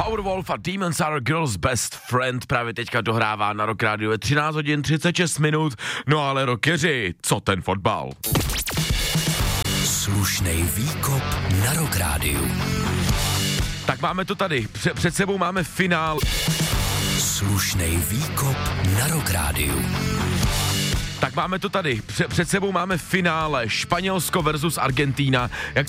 Powerwolf a Demons Are Girls Best Friend právě teďka dohrává na Rock Radio. Je 13 hodin 36 minut, no ale rockeři, co ten fotbal? Slušnej výkop na Rock Radio. Tak máme to tady, před sebou máme finál. Slušnej výkop na Rock Radio. Tak máme to tady, před sebou máme finále Španělsko versus Argentína. Jak